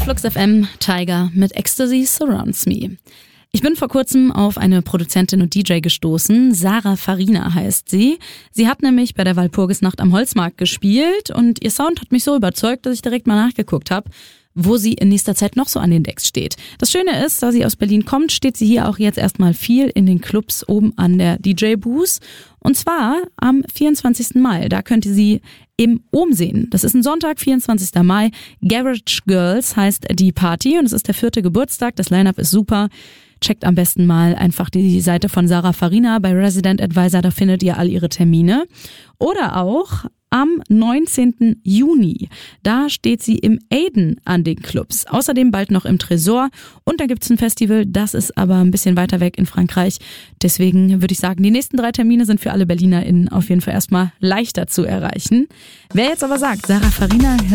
Flux FM, Tiger mit Ecstasy Surrounds Me. Ich bin vor kurzem auf eine Produzentin und DJ gestoßen. Sarah Farina heißt sie. Sie hat nämlich bei der Walpurgisnacht am Holzmarkt gespielt und ihr Sound hat mich so überzeugt, dass ich direkt mal nachgeguckt habe, wo sie in nächster Zeit noch so an den Decks steht. Das Schöne ist, da sie aus Berlin kommt, steht sie hier auch jetzt erstmal viel in den Clubs oben an der DJ-Booth. Und zwar am 24. Mai. Da könnt ihr sie im Ohm sehen. Das ist ein Sonntag, 24. Mai. Garage Girls heißt die Party und es ist der 4. Geburtstag. Das Line-Up ist super. Checkt am besten mal einfach die Seite von Sarah Farina bei Resident Advisor, da findet ihr all ihre Termine. Oder auch am 19. Juni, da steht sie im Aiden an den Clubs. Außerdem bald noch im Tresor und da gibt's ein Festival, das ist aber ein bisschen weiter weg in Frankreich. Deswegen würde ich sagen, die nächsten 3 Termine sind für alle BerlinerInnen auf jeden Fall erstmal leichter zu erreichen. Wer jetzt aber sagt, Sarah Farina